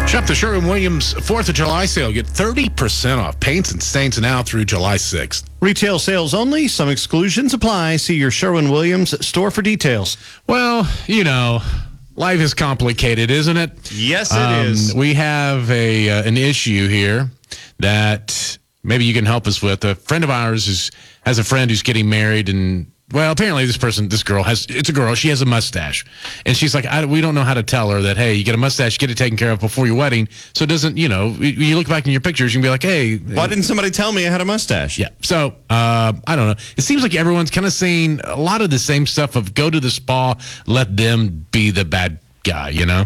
Shop the Sherwin-Williams 4th of July sale. Get 30% off paints and stains now through July 6th. Retail sales only. Some exclusions apply. See your Sherwin-Williams store for details. Well, life is complicated, isn't it? Yes, it is. We have an issue here that maybe you can help us with. A friend of ours has a friend who's getting married, and well, apparently this girl it's a girl. She has a mustache, and she's like, we don't know how to tell her that, hey, you get a mustache, get it taken care of before your wedding. So it doesn't, you look back in your pictures, you can be like, hey. Why didn't somebody tell me I had a mustache? Yeah. So, I don't know. It seems like everyone's kind of saying a lot of the same stuff of go to the spa, let them be the bad guy,